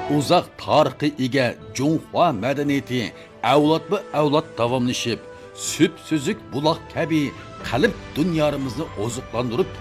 uzoq tarixga ega Junhua madaniyati avlodma-avlod davomlashib, süp-süzük buloq kabi qalb dunyomizni oziqlantirib